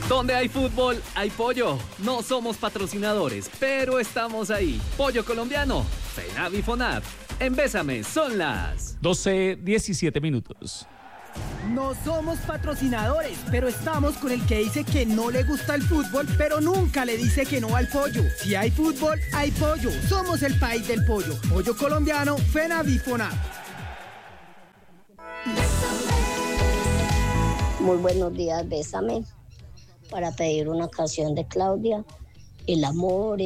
Donde hay fútbol, hay pollo. No somos patrocinadores, pero estamos ahí. Pollo colombiano, FENAV y FONAV. En Bésame son las 12:17. No somos patrocinadores, pero estamos con el que dice que no le gusta el fútbol, pero nunca le dice que no al pollo. Si hay fútbol, hay pollo. Somos el país del pollo. Pollo colombiano, FENAV y FONAV. Muy buenos días, Bésame. Para pedir una canción de Claudia, El amor